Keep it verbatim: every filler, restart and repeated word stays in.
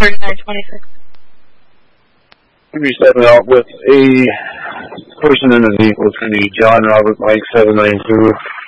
thirty-nine twenty-six. We'll be stepping out with a person in the vehicle. It's going to be John Robert Mike seven nine two.